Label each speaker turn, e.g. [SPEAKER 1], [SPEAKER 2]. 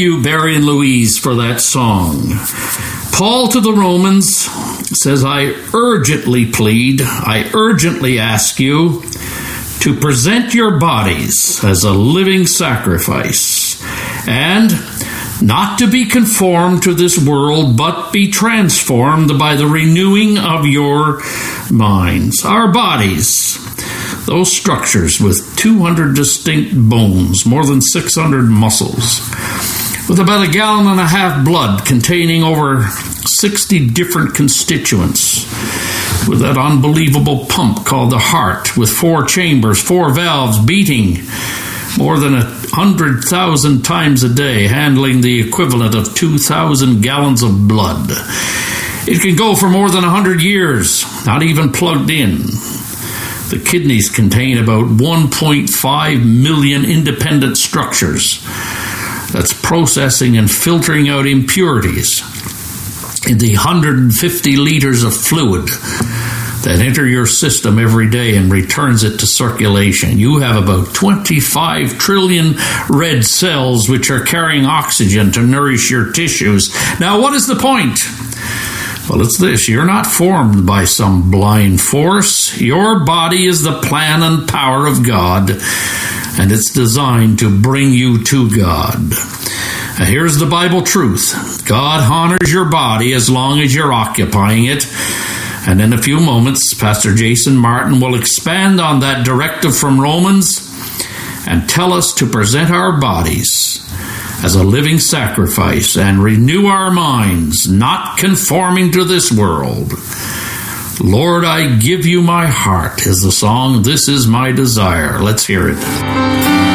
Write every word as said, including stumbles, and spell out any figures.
[SPEAKER 1] you, Barry and Louise, for that song. Paul to the Romans says, I urgently plead, I urgently ask you to present your bodies as a living sacrifice, and not to be conformed to this world, but be transformed by the renewing of your minds. Our bodies, those structures with two hundred distinct bones, more than six hundred muscles, with about a gallon and a half blood containing over sixty different constituents, with that unbelievable pump called the heart, with four chambers, four valves beating more than a hundred thousand times a day, handling the equivalent of two thousand gallons of blood. It can go for more than a hundred years, not even plugged in. The kidneys contain about one point five million independent structures that's processing and filtering out impurities in the one hundred fifty liters of fluid that enter your system every day and returns it to circulation. You have about twenty-five trillion red cells which are carrying oxygen to nourish your tissues. Now, what is the point? Well, it's this. You're not formed by some blind force. Your body is the plan and power of God, and it's designed to bring you to God. Now, here's the Bible truth. God honors your body as long as you're occupying it. And in a few moments, Pastor Jason Martin will expand on that directive from Romans and tell us to present our bodies as a living sacrifice and renew our minds, not conforming to this world. Lord, I give you my heart is the song. This is my desire. Let's hear it.